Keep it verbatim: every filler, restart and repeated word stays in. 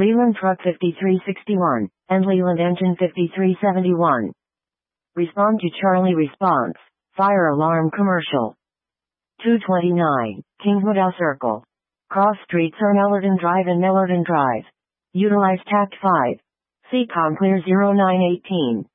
Leland Truck fifty-three sixty-one, and Leland Engine fifty-three seventy-one. Respond to Charlie response. Fire alarm commercial. two twenty-nine, Kingwood Circle. Cross streets on Ellerton Drive and Ellerton Drive. Utilize Tact five. C COM clear zero nine eighteen.